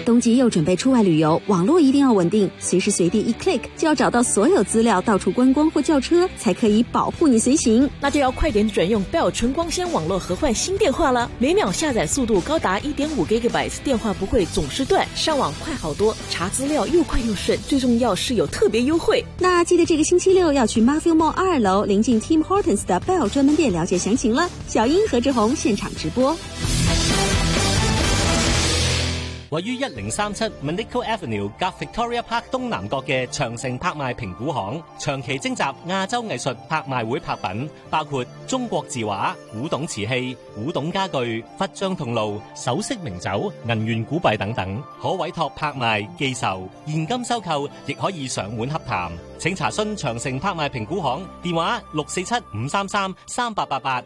冬季又准备出外旅游，网络一定要稳定，随时随地一 click 就要找到所有资料，到处观光或叫车才可以保护你随行。 那就要快点转用 Bell 纯光纤网络和换新电话了，每秒下载速度高达 1.5 GB， 电话不会总是断，上网快好多，查资料又快又顺，最重要是有特别优惠。 那记得这个星期六要去 Marfil Mall 2楼临近 Tim Hortons 的 Bell 专门店了解详情了。小英何志宏现場直播。 位於1037 Monaco Avenue 夾 Victoria Park 東南角嘅長城拍賣評估行，長期徵集亞洲藝術拍賣會拍品，包括中國字畫、古董瓷器、古董家具、忽章銅爐、首飾名酒、銀元古幣等等，可委託拍賣、寄售、現金收購，亦可以上門洽談。請查詢長城拍賣評估行，電話647-533-3888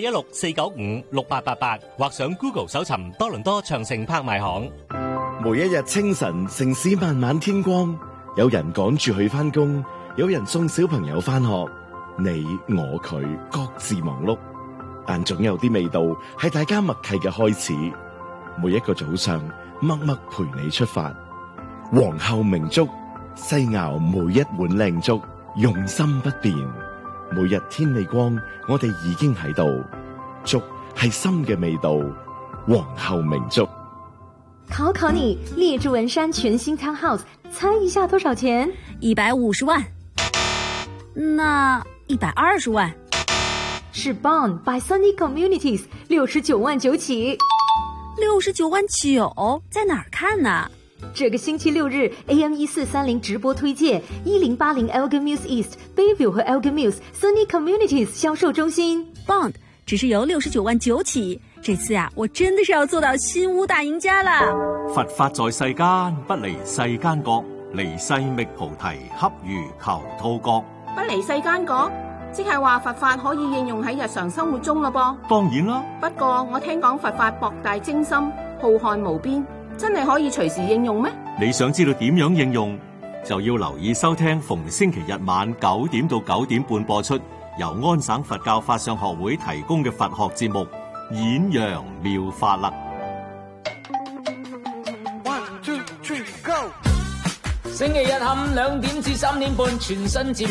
416-495-6888，或上 Google 搜尋多倫多長城拍賣行。 每一日清晨，城市慢慢天光，有人趕住去返工，有人送小朋友返學，你我佢各自忙碌，但總有啲味道係大家默契嘅開始。每一個早上，默默陪你出發。皇后明粥，細熬每一碗靚粥，用心不變。每日天未光，我哋已經喺度。粥係心嘅味道，皇后明粥。 考考你，列治文山全新 townhouse， 猜一下多少錢 ？150萬。那120萬。 是 Bond by Sunny Communities， 69萬9起。 69萬9，在哪兒看呢？ 這個星期六日 AM1430 直播推薦1080 Elgin Mills East、Bayview 和 Elgin Mills Sunny Communities 銷售中心。 Bond 只是由69萬9起。這次啊，我真的是要做到新屋大贏家啦！ 佛法在世間，不離世間覺，離世覓菩提，恰如求兔角。 不離世間覺，即係話佛法可以應用喺日常生活中咯噃。 當然啦， 不過我聽講佛法博大精深，浩瀚無邊，真係可以隨時應用咩？ 你想知道點樣應用，就要留意收聽逢星期日晚9點到9點半播出，由安省佛教法相學會提供嘅佛學節目演揚妙法啦。 1、2、3、Go！ 星期日下午2點至3點半，全新節目。